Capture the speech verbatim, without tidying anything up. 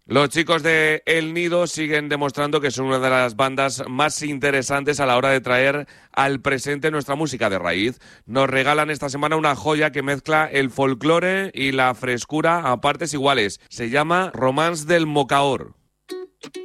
Los chicos de El Nido siguen demostrando que son una de las bandas más interesantes a la hora de traer al presente nuestra música de raíz. Nos regalan esta semana una joya que mezcla el folclore y la frescura a partes iguales. Se llama Romance del Mocaor.